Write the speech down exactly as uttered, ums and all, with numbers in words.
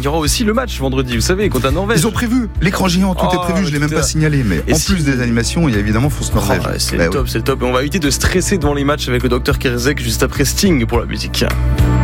y aura aussi le match vendredi, vous savez, contre la Norvège. Ils ont prévu l'écran géant, tout oh, est prévu, je l'ai même est... pas signalé. Mais et en si... plus des animations, il y a évidemment France-Norvège. Oh, c'est bah, le top, oui. c'est le top. Et on va éviter de stresser devant les matchs avec le docteur Kerzek juste après Sting pour la musique.